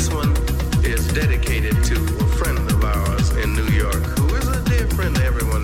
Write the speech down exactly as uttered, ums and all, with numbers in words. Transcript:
is dedicated to a friend of ours in New York, who is a dear friend to everyone